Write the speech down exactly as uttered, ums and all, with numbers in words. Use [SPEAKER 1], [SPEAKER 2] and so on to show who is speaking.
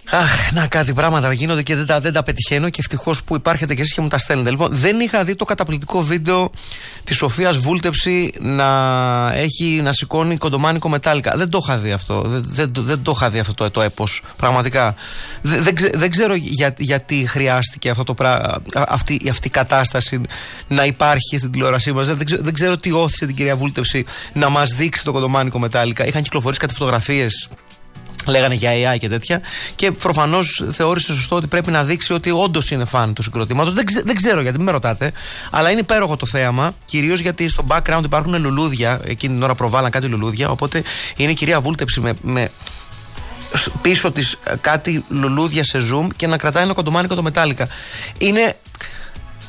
[SPEAKER 1] Αχ, να κάτι πράγματα γίνονται και δεν τα, δεν τα πετυχαίνω και ευτυχώς που υπάρχετε και εσείς και μου τα στέλνετε. Λοιπόν, δεν είχα δει το καταπληκτικό βίντεο της Σοφίας Βούλτεψη να έχει να σηκώνει κοντομάνικο μετάλλικα. Δεν το είχα δει αυτό. Δεν, δεν, δεν το είχα δει αυτό το, το έπος. Πραγματικά. Δεν, δεν, ξε, δεν ξέρω για, γιατί χρειάστηκε αυτό το πρά, αυτή, αυτή η κατάσταση να υπάρχει στην τηλεόρασή μας. Δεν, δεν ξέρω τι όθησε την κυρία Βούλτεψη να μας δείξει το κοντομάνικο μετάλλικα. Είχαν κυκλοφορήσει κάτι φωτογραφίες. Λέγανε για έι άι και τέτοια. Και προφανώς θεώρησε σωστό ότι πρέπει να δείξει ότι όντως είναι φαν του συγκροτήματος. Δεν, ξε, δεν ξέρω γιατί, μην με ρωτάτε. Αλλά είναι υπέροχο το θέαμα. Κυρίως γιατί στο background υπάρχουν λουλούδια. Εκείνη την ώρα προβάλλαν κάτι λουλούδια. Οπότε είναι η κυρία Βούλτεψη με, με πίσω της κάτι λουλούδια σε zoom και να κρατάει ένα κοντομάνικο το μετάλλικα. Είναι